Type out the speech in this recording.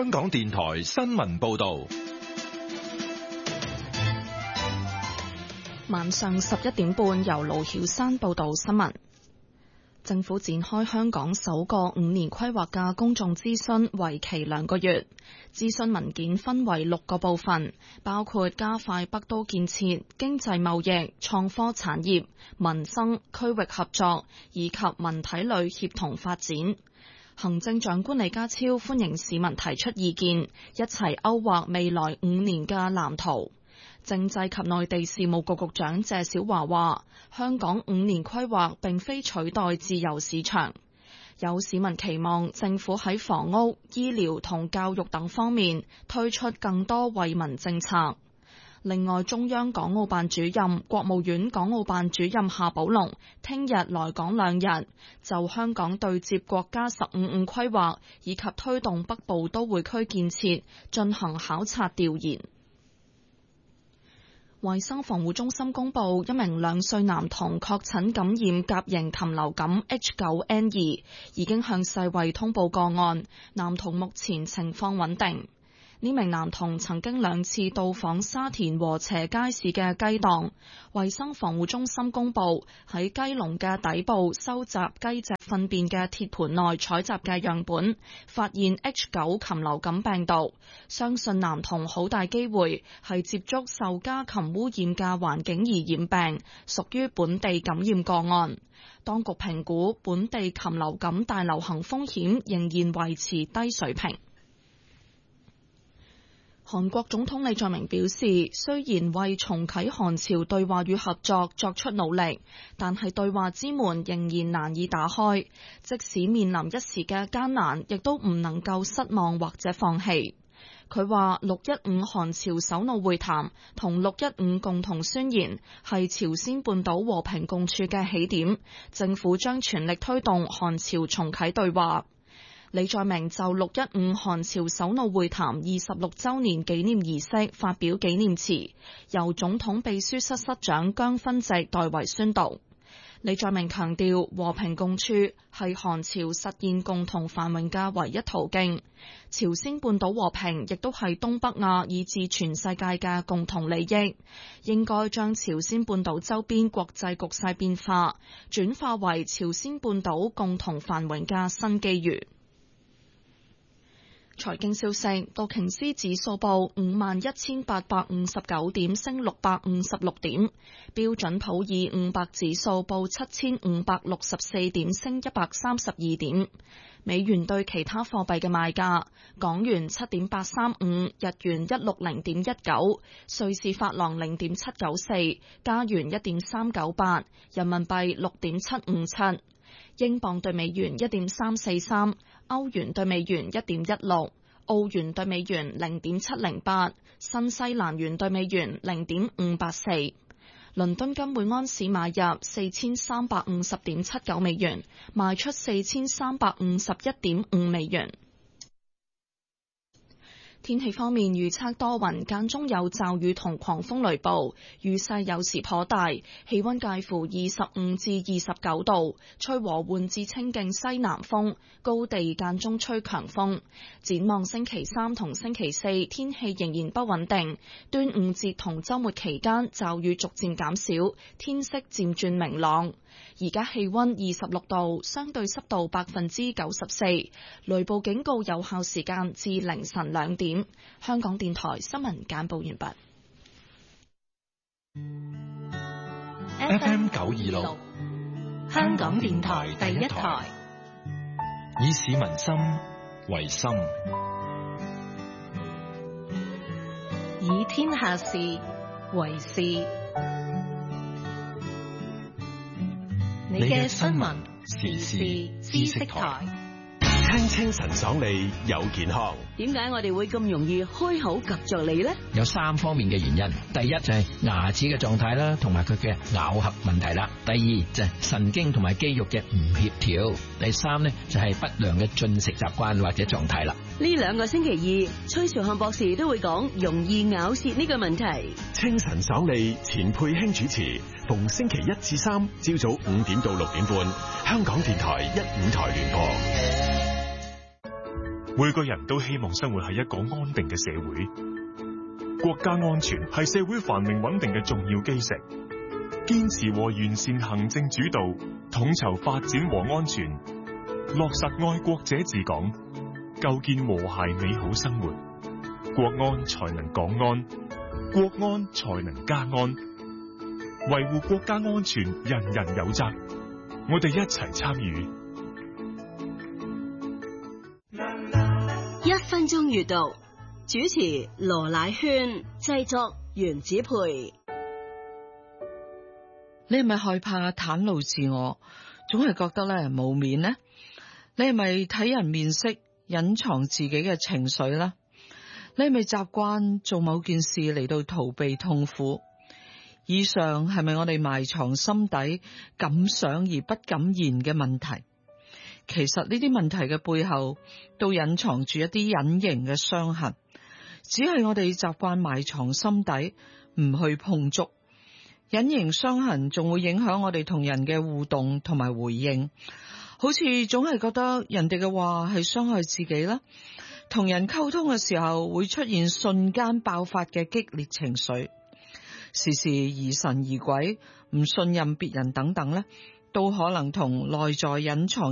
香港電台新聞報道。 晚上11點半，由盧曉山報道新聞。政府展開香港首個5年規劃嘅公眾諮詢，為期2個月。諮詢文件分為6個部分，包括加快北都建設、經濟貿易、創科產業、民生、區域合作以及文體類協同發展。行政長官李家超歡迎市民提出意見，一齊勾畫未來5年嘅藍圖。政制及內地事務局局長謝小華話，香港5年規劃並非取代自由市場。有市民期望政府喺房屋、醫療同教育等方面推出更多惠民政策。另外，中央港澳辦主任、國務院港澳辦主任夏寶龍聽日來港2日，就香港對接國家15規劃以及推動北部都會區建設進行考察調研。衛生防護中心公布，一名2歲男童確診感染甲型禽流感 H9N2， 已經向世衛通報個案，男童目前情況穩定。呢名男童曾經2次到訪沙田禾輋街市嘅雞檔，衛生防護中心公布喺雞籠嘅底部收集雞隻糞便嘅鐵盤內採集嘅樣本，發現 H9 禽流感病毒，相信男童好大機會係接觸受家禽污染嘅環境而染病，屬於本地感染個案。當局評估本地禽流感大流行風險仍然維持低水平。韓國總統李在明表示，雖然為重啟韓朝對話與合作作出努力，但係對話之門仍然難以打開，即使面臨一時嘅艱難，亦都唔能夠失望或者放棄。佢話615韓朝首腦會談同615共同宣言係朝鮮半島和平共處嘅起點，政府將全力推動韓朝重啟對話。李在明就615韓朝首腦會談26週年紀念儀式發表紀念詞，由總統秘書室室長姜勳植代為宣讀。李在明強調，和平共處係韓朝實現共同繁榮嘅唯一途徑，朝鮮半島和平亦都係東北亞以至全世界嘅共同利益，應該將朝鮮半島周邊國際局勢變化轉化為朝鮮半島共同繁榮嘅新機遇。財經消息，道瓊斯指數報51,859點，升656點；標準普爾500指數報7,564點，升132點。美元對其他貨幣嘅賣價：港元7.835，日元160.19，瑞士法郎0.794，加元1.398，人民幣6.757。英鎊對美元1.343，歐元對美元1.16，澳元對美元0.708，新西蘭元對美元0.584。倫敦金每安士買入4350.79美元，賣出4351.5美元。天氣方面，預測多雲，間中有驟雨同狂風雷暴，雨勢有時頗大，氣溫介乎25至29度，吹和緩至清勁西南風，高地間中吹強風。展望星期3同星期4，天氣仍然不穩定。端午節同週末期間，驟雨逐漸減少，天色漸轉明朗。而家氣溫26度，相對濕度94%，雷暴警告有效時間至凌晨2點。香港電台新聞簡報完畢。 FM 926， 香港電台第一台， 以市民心為心， 以天下事為事。你嘅新聞時事知識台， 聽清晨爽利有健康。 點解我哋會咁容易開口及着脷呢？ 有3方面嘅原因。第一就係牙齒嘅狀態啦，同埋佢嘅咬合問題啦。第二就係神經同埋肌肉嘅唔協調。第3呢就係不良嘅進食習慣或者狀態啦。 呢2個星期2，崔兆漢博士都會講容易咬舌呢個問題。 清晨爽利，錢佩卿主持，逢星期1至3朝早5點到6點半，香港電台1、5台聯播。 每個人都希望生活喺一個安定嘅社會。國家安全係社會繁榮穩定嘅重要基石。堅持和完善行政主導，統籌發展和安全，落實愛國者治港，構建和諧美好生活。國安才能港安，國安才能家安。維護國家安全，人人有責。我哋一齊參與。 1分鐘閱讀，主持羅乃萱，製作袁子培。 你係咪害怕袒露自我，總係覺得咧冇面呢？你係咪睇人面色，隱藏自己嘅情緒呢？你係咪習慣做某件事嚟到逃避痛苦？以上係咪我哋埋藏心底敢想而不敢言嘅問題？其實呢啲問題嘅背後都隱藏住一啲隱形嘅傷痕，只係我哋習慣埋藏心底，唔去碰觸。隱形傷痕仲會影響我哋同人嘅互動同埋回應，好似總係覺得人哋嘅話係傷害自己啦。同人溝通嘅時候會出現瞬間爆發嘅激烈情緒，時時疑神疑鬼，唔信任別人等等咧，都可能同內在隱藏